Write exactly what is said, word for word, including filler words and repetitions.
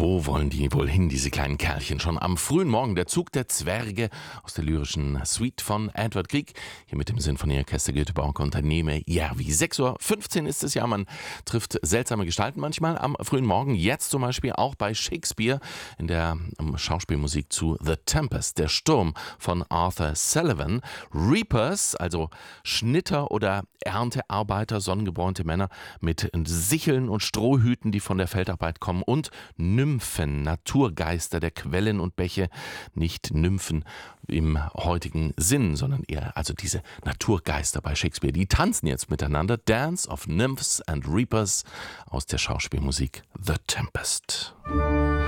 Wo wollen die wohl hin, diese kleinen Kerlchen? Schon am frühen Morgen der Zug der Zwerge aus der lyrischen Suite von Edward Grieg. Hier mit dem Sinfonieorchester Göteborg Unternehme Järvi. sechs Uhr fünfzehn ist es ja, man trifft seltsame Gestalten manchmal am frühen Morgen. Jetzt zum Beispiel auch bei Shakespeare in der um, Schauspielmusik zu The Tempest, der Sturm von Arthur Sullivan. Reapers, also Schnitter oder Erntearbeiter, sonnengebräunte Männer mit Sicheln und Strohhüten, die von der Feldarbeit kommen, und Nymphen, Naturgeister der Quellen und Bäche, nicht Nymphen im heutigen Sinn, sondern eher also diese Naturgeister bei Shakespeare. Die tanzen jetzt miteinander. Dance of Nymphs and Reapers aus der Schauspielmusik The Tempest.